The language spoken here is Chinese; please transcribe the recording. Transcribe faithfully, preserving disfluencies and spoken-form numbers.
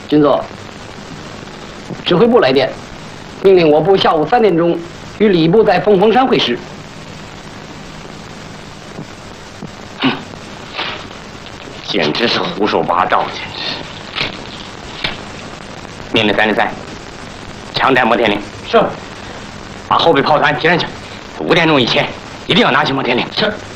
军座，指挥部来电，命令我部下午三点钟与礼部在凤凰山会师。 哼，简直是胡说八道，简直！命令三零三，强占摩天岭。 是。 把后备炮团提上去，五点钟以前一定要拿起摩天岭。 是。